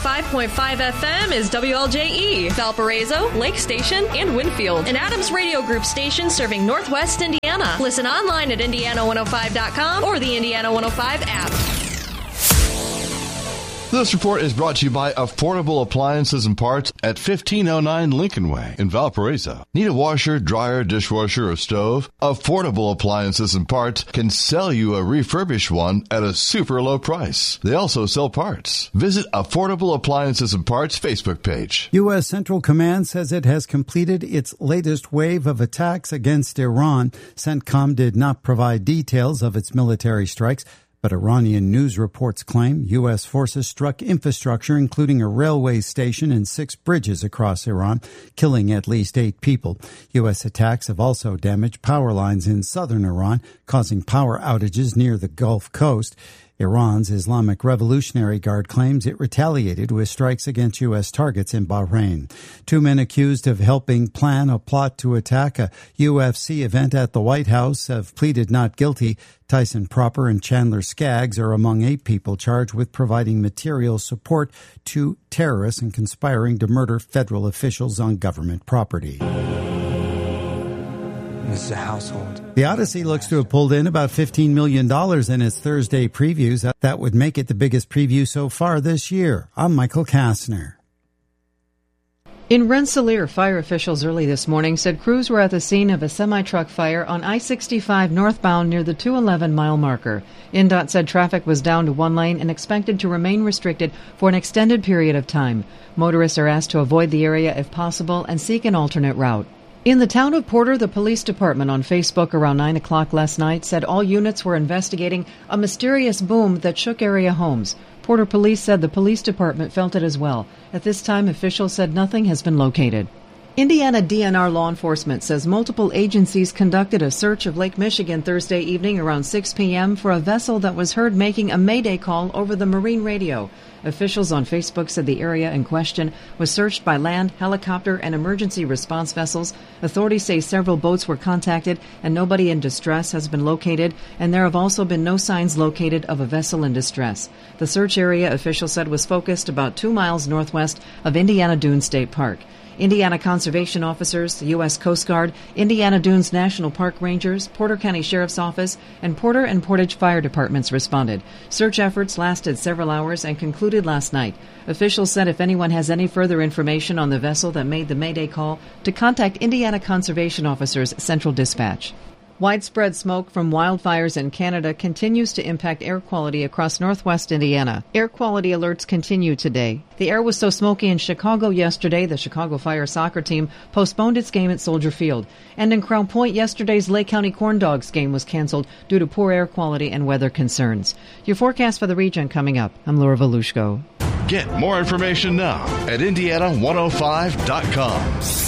105.5 FM is WLJE, Valparaiso, Lake Station, and Winfield, an Adams Radio Group station serving Northwest Indiana. Listen online at Indiana105.com or the Indiana 105 app. This report is brought to you by Affordable Appliances and Parts at 1509 Lincoln Way in Valparaiso. Need a washer, dryer, dishwasher, or stove? Affordable Appliances and Parts can sell you a refurbished one at a super low price. They also sell parts. Visit Affordable Appliances and Parts Facebook page. U.S. Central Command says it has completed its latest wave of attacks against Iran. CENTCOM did not provide details of its military strikes, but Iranian news reports claim U.S. forces struck infrastructure, including a railway station and 6 bridges across Iran, killing at least 8 people. U.S. attacks have also damaged power lines in southern Iran, causing power outages near the Gulf Coast. Iran's Islamic Revolutionary Guard claims it retaliated with strikes against U.S. targets in Bahrain. 2 men accused of helping plan a plot to attack a UFC event at the White House have pleaded not guilty. Tyson Proper and Chandler Skaggs are among 8 people charged with providing material support to terrorists and conspiring to murder federal officials on government property. This is a household. The Odyssey looks to have pulled in about $15 million in its Thursday previews. That would make it the biggest preview so far this year. I'm Michael Kastner. In Rensselaer, fire officials early this morning said crews were at the scene of a semi-truck fire on I-65 northbound near the 211-mile marker. INDOT said traffic was down to 1 lane and expected to remain restricted for an extended period of time. Motorists are asked to avoid the area if possible and seek an alternate route. In the town of Porter, the police department on Facebook around 9 o'clock last night said all units were investigating a mysterious boom that shook area homes. Porter police said the police department felt it as well. At this time, officials said nothing has been located. Indiana DNR law enforcement says multiple agencies conducted a search of Lake Michigan Thursday evening around 6 p.m. for a vessel that was heard making a mayday call over the marine radio. Officials on Facebook said the area in question was searched by land, helicopter, and emergency response vessels. Authorities say several boats were contacted and nobody in distress has been located, and there have also been no signs located of a vessel in distress. The search area, officials said, was focused about 2 miles northwest of Indiana Dunes State Park. Indiana conservation officers, the U.S. Coast Guard, Indiana Dunes National Park Rangers, Porter County Sheriff's Office, and Porter and Portage Fire Departments responded. Search efforts lasted several hours and concluded last night. Officials said if anyone has any further information on the vessel that made the mayday call, to contact Indiana Conservation Officers Central Dispatch. Widespread smoke from wildfires in Canada continues to impact air quality across northwest Indiana. Air quality alerts continue today. The air was so smoky in Chicago yesterday, the Chicago Fire soccer team postponed its game at Soldier Field. And in Crown Point, yesterday's Lake County Corn Dogs game was canceled due to poor air quality and weather concerns. Your forecast for the region coming up. I'm Laura Volushko. Get more information now at Indiana105.com.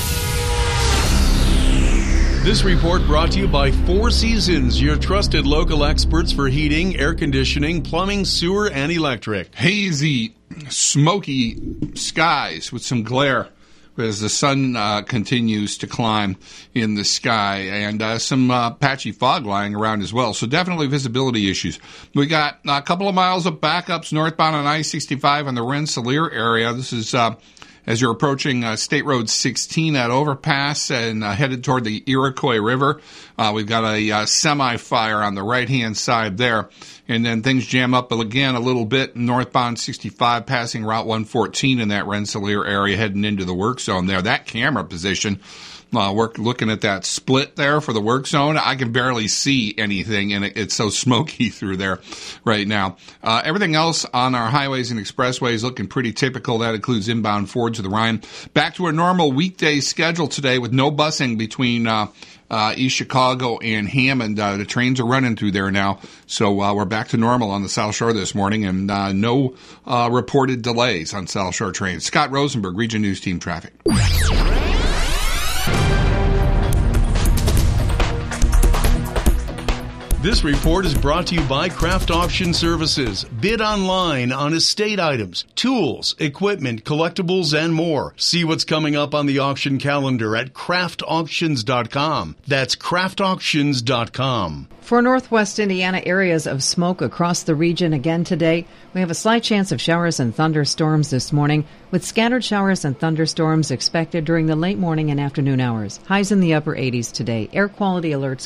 This report brought to you by Four Seasons, your trusted local experts for heating, air conditioning, plumbing, sewer, and electric. Hazy, smoky skies with some glare as the sun continues to climb in the sky, and some patchy fog lying around as well. So definitely visibility issues. We got a couple of miles of backups northbound on I-65 in the Rensselaer area. This is as you're approaching State Road 16, that overpass, and headed toward the Iroquois River. We've got a semi-fire on the right-hand side there. And then things jam up again a little bit northbound 65, passing Route 114 in that Rensselaer area, heading into the work zone there. That camera position, we're looking at that split there for the work zone. I can barely see anything, and it's so smoky through there right now. Everything else on our highways and expressways looking pretty typical. That includes inbound Fords of the Rhine. Back to a normal weekday schedule today with no busing between East Chicago and Hammond. The trains are running through there now, so we're back to normal on the South Shore this morning, and no reported delays on South Shore trains. Scott Rosenberg, Region News Team Traffic. This report is brought to you by Craft Auction Services. Bid online on estate items, tools, equipment, collectibles, and more. See what's coming up on the auction calendar at craftauctions.com. That's craftauctions.com. For northwest Indiana, areas of smoke across the region again today. We have a slight chance of showers and thunderstorms this morning, with scattered showers and thunderstorms expected during the late morning and afternoon hours. Highs in the upper 80s today. Air quality alerts